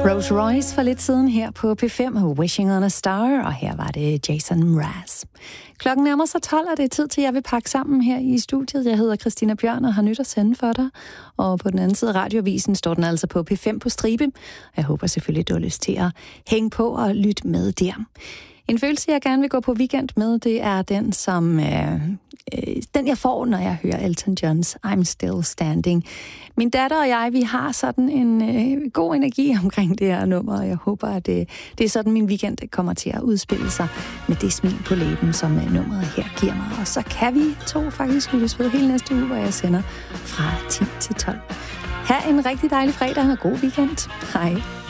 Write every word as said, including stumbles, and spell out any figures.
Rose Royce for lidt siden her på P fem, Wishing on a Star, og her var det Jason Mraz. Klokken nærmer sig tolv, og det er tid til, at jeg vil pakke sammen her i studiet. Jeg hedder Christina Bjørn og har nyt at sende for dig. Og på den anden side af radioavisen står den altså på P fem på stribe. Jeg håber selvfølgelig, du har lyst til at hænge på og lytte med der. En følelse, jeg gerne vil gå på weekend med, det er den, som øh, øh, den jeg får, når jeg hører Elton Johns I'm Still Standing. Min datter og jeg, vi har sådan en øh, god energi omkring det her nummer, og jeg håber, at det, det er sådan, min weekend kommer til at udspille sig med det smil på læben, som øh, nummeret her giver mig. Og så kan vi to faktisk lyttes ved hele næste uge, hvor jeg sender fra ti til tolv. Ha' en rigtig dejlig fredag og god weekend. Hej.